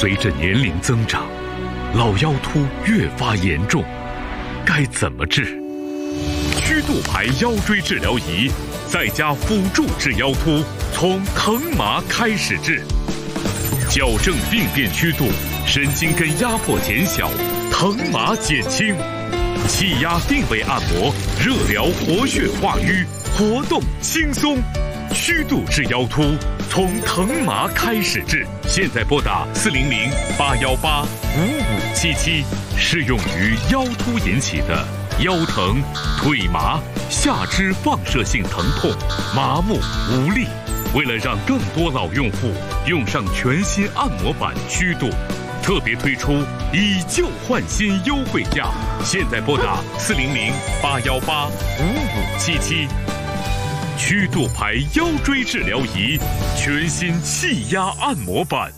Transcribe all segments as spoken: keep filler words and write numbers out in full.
随着年龄增长，老腰突越发严重，该怎么治？曲度牌腰椎治疗仪再加辅助治腰突，从疼麻开始治，矫正病变曲度，神经根压迫减小，疼麻减轻，气压定位按摩，热疗活血化瘀，活动轻松。曲度治腰突，从疼麻开始治。现在拨打四零零八幺八五五七七，适用于腰突引起的腰疼、腿麻、下肢放射性疼痛、麻木无力。为了让更多老用户用上全新按摩板曲度，特别推出以旧换新优惠价。现在拨打四零零八幺八五五七七。曲度牌腰椎治疗仪，全新气压按摩板。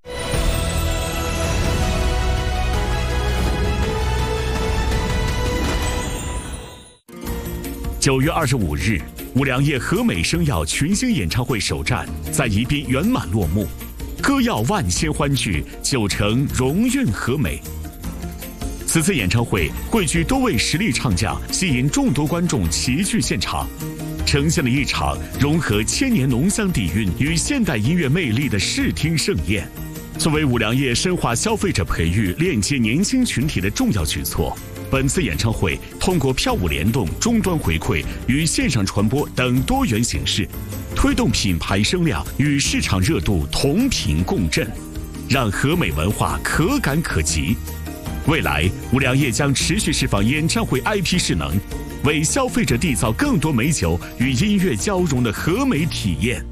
九月二十五日，五粮液和美生药群星演唱会首站在宜宾圆满落幕，歌谣万千欢聚，九成荣运和美。此次演唱会汇聚多位实力唱将，吸引众多观众齐聚现场，呈现了一场融合千年浓香底蕴与现代音乐魅力的视听盛宴。作为五粮液深化消费者培育、链接年轻群体的重要举措，本次演唱会通过票务联动、终端回馈与线上传播等多元形式，推动品牌声量与市场热度同频共振，让和美文化可感可及。未来，五粮液将持续释放演唱会 I P 势能，为消费者缔造更多美酒与音乐交融的和美体验。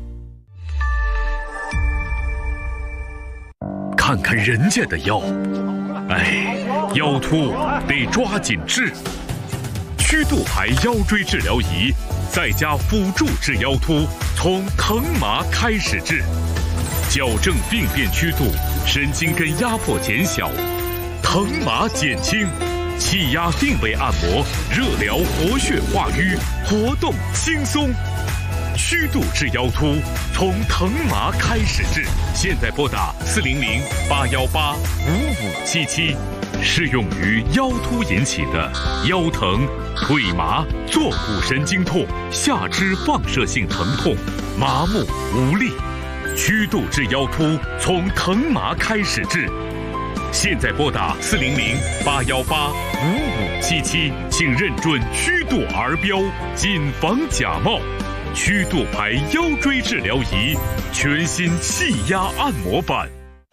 看看人家的腰，哎，腰突得抓紧治。曲度牌腰椎治疗仪再加辅助治腰突，从疼麻开始治，矫正病变曲度，神经根压迫减小，疼麻减轻，气压定位按摩，热疗活血化瘀，活动轻松。曲度治腰突，从疼麻开始治。现在拨打四零零八幺八五五七七，适用于腰突引起的腰疼、腿麻、坐骨神经痛、下肢放射性疼痛、麻木无力。曲度治腰突，从疼麻开始治。现在拨打四零零八幺八五五七七，请认准曲度儿标，谨防假冒。曲度牌腰椎治疗仪，全新气压按摩板。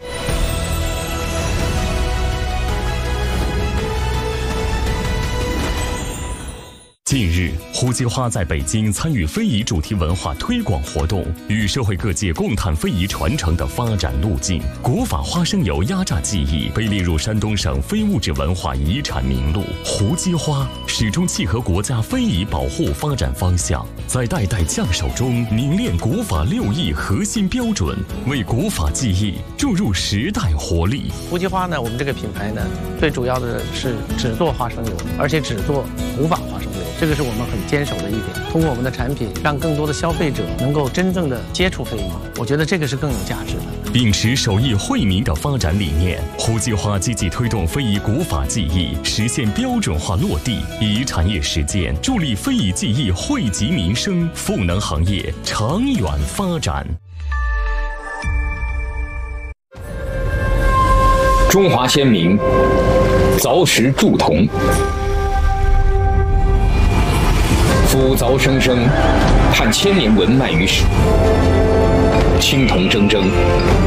近日，胡姬花在北京参与非遗主题文化推广活动，与社会各界共探非遗传承的发展路径。古法花生油压榨技艺被列入山东省非物质文化遗产名录。胡姬花始终契合国家非遗保护发展方向，在代代匠手中凝练古法六艺核心标准，为古法技艺注入时代活力。 胡姬花呢，我们这个品牌呢，最主要的是只做花生油，而且只做古法花生油。这个是我们很坚守的一点，通过我们的产品，让更多的消费者能够真正的接触非遗，我觉得这个是更有价值的。 秉持手艺惠民的发展理念，胡姬花积极推动非遗古法技艺实现标准化落地，以产业实践助力非遗技艺惠及民生，赋能行业长远发展。 中华先民凿石铸铜，夫凿生生，探千年文脉于史，青铜铮铮。